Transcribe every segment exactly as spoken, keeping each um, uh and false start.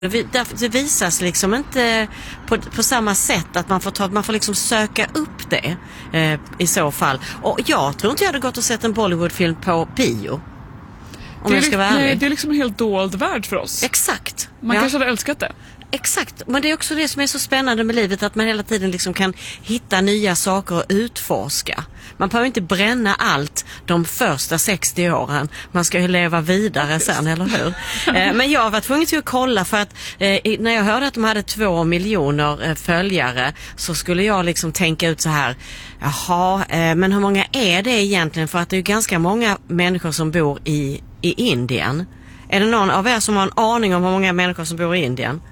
Det visas liksom inte på, på samma sätt att man får, ta, man får liksom söka upp det eh, i så fall. Och jag tror inte jag hade gått och sett en Bollywoodfilm på bio. Om det, jag ska vara ärlig. Nej, det är liksom en helt dold värld för oss. Exakt. Man ja. kanske hade älskat det. Exakt, men det är också det som är så spännande med livet, att man hela tiden liksom kan hitta nya saker och utforska. Man behöver inte bränna allt de första sextio åren. Man ska ju leva vidare sen, eller hur? eh, men jag var tvungen till att kolla för att eh, när jag hörde att de hade två miljoner eh, följare så skulle jag liksom tänka ut så här, jaha, eh, men hur många är det egentligen? För att det är ju ganska många människor som bor i, i Indien. Är det någon av er som har en aning om hur många människor som bor i Indien?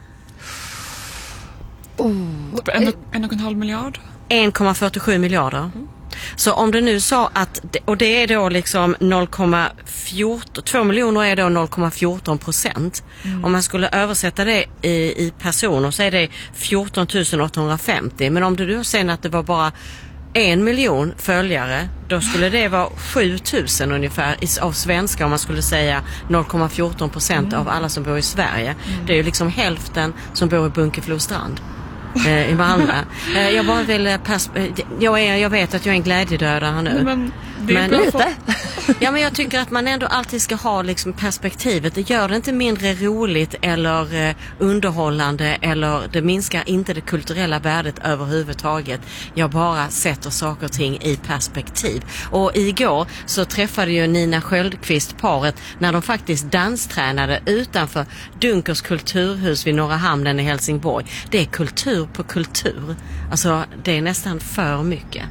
Oh. En, en och en halv miljard? en komma fyrtiosju miljarder. Mm. Så om det nu sa att, och det är då liksom noll komma fjorton, två miljoner är då noll komma fjorton procent. Mm. Om man skulle översätta det i, i personer så är det fjorton tusen åttahundrafemtio. Men om du då säger att det var bara en miljon följare, då skulle det vara sju tusen ungefär av svenskar, om man skulle säga noll komma fjorton procent mm. av alla som bor i Sverige. Mm. Det är ju liksom hälften som bor i Bunkeflostrand. I Malmö. Jag bara vill pers- jag, är, jag vet att jag är en glädjedödare nu. Men det är men, lite. Ja, men jag tycker att man ändå alltid ska ha liksom perspektivet. Det gör det inte mindre roligt eller eh, underhållande, eller det minskar inte det kulturella värdet överhuvudtaget. Jag bara sätter saker och ting i perspektiv. Och igår så träffade ju Nina Sköldqvist paret när de faktiskt danstränade utanför Dunkers kulturhus vid Norra Hamnen i Helsingborg. Det är kultur på kultur. Alltså det är nästan för mycket.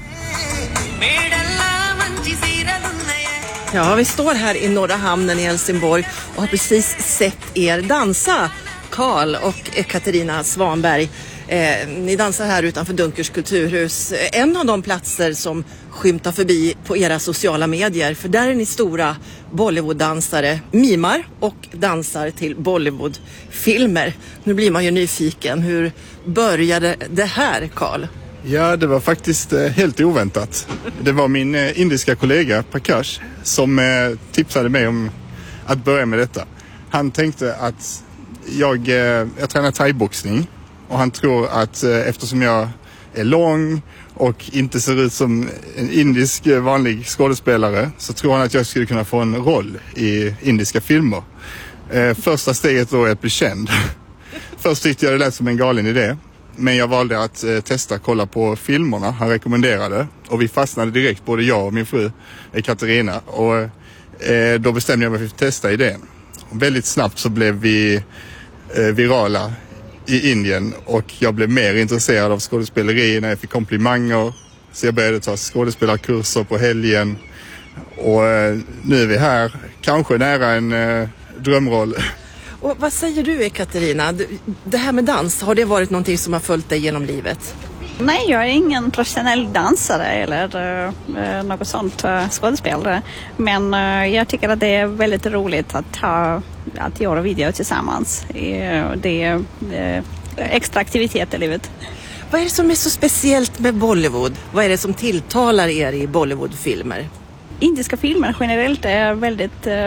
Ja, vi står här i Norra Hamnen i Helsingborg och har precis sett er dansa, Carl och Katarina Svanberg. Eh, ni dansar här utanför Dunkers kulturhus. En av de platser som skymtar förbi på era sociala medier. För där är ni stora Bollywood-dansare, mimar och dansar till Bollywood-filmer. Nu blir man ju nyfiken. Hur började det här, Carl? Ja, det var faktiskt eh, helt oväntat. Det var min eh, indiska kollega Prakash som eh, tipsade mig om att börja med detta. Han tänkte att jag, eh, jag tränar thaiboxning och han tror att eh, eftersom jag är lång och inte ser ut som en indisk eh, vanlig skådespelare, så tror han att jag skulle kunna få en roll i indiska filmer. Eh, första steget då är att bli känd. Först tyckte jag det lät som en galen idé. Men jag valde att eh, testa, kolla på filmerna han rekommenderade. Och vi fastnade direkt, både jag och min fru eh, Katarina. Och eh, då bestämde jag mig för att testa idén. Och väldigt snabbt så blev vi eh, virala i Indien. Och jag blev mer intresserad av skådespeleri när jag fick komplimanger. Så jag började ta skådespelarkurser på helgen. Och eh, nu är vi här, kanske nära en eh, drömroll. Och vad säger du, Katarina? Det här med dans, har det varit någonting som har följt dig genom livet? Nej, jag är ingen professionell dansare eller uh, något sånt uh, skådespelare. Men uh, jag tycker att det är väldigt roligt att, ha, att göra video tillsammans. Uh, det är uh, extra aktivitet i livet. Vad är det som är så speciellt med Bollywood? Vad är det som tilltalar er i Bollywoodfilmer? Indiska filmer generellt är väldigt... Uh,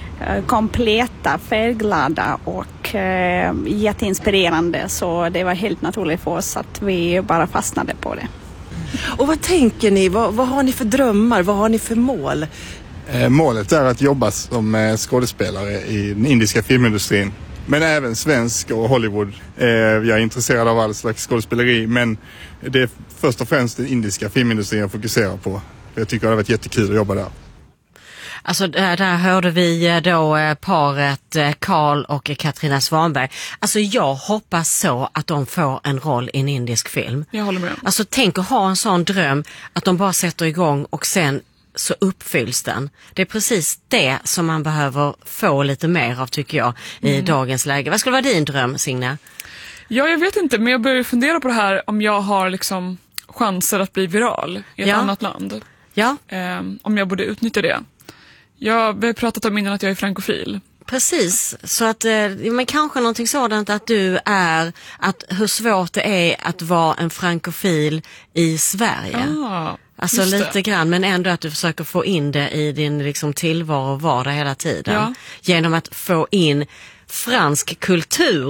kompletta, färgglada och eh, jätteinspirerande, så det var helt naturligt för oss att vi bara fastnade på det. Och vad tänker ni? Vad, vad har ni för drömmar? Vad har ni för mål? Eh, målet är att jobba som eh, skådespelare i den indiska filmindustrin, men även svensk och Hollywood. Eh, jag är intresserad av all slags skådespeleri, men det är först och främst den indiska filmindustrin jag fokuserar på. Jag tycker det har varit jättekul att jobba där. Alltså där, där hörde vi då paret Carl och Katarina Svanberg. Alltså jag hoppas så att de får en roll i en indisk film. Jag håller med. Alltså tänk att ha en sån dröm att de bara sätter igång och sen så uppfylls den. Det är precis det som man behöver få lite mer av, tycker jag, i mm. dagens läge. Vad skulle vara din dröm, Signe? Ja, jag vet inte, men jag börjar fundera på det här om jag har liksom chanser att bli viral i ett ja. annat land. Ja. Um, om jag borde utnyttja det. Jag har pratat om innan att jag är frankofil. Precis, så att men kanske någonting sådant att du är, att hur svårt det är att vara en frankofil i Sverige. Ah, alltså lite grann, men ändå att du försöker få in det i din liksom tillvaro och vardag hela tiden. Ja. Genom att få in fransk kultur